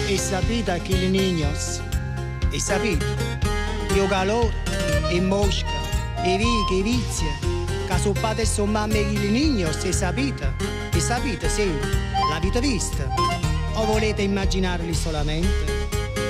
E sapete che i niños, e sapete, io calore, e mosca, e righe, e vizie, che sono padre e sono mamme che i niños, e sapete, sì, l'avete vista? O volete immaginarli solamente?